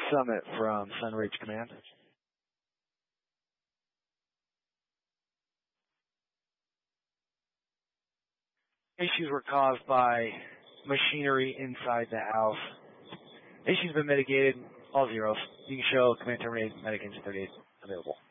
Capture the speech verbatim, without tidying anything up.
Summit from Sunridge Command. Issues were caused by machinery inside the house. Issues been mitigated. All zeros. You can show command terminated. Medic engine thirty-eight available.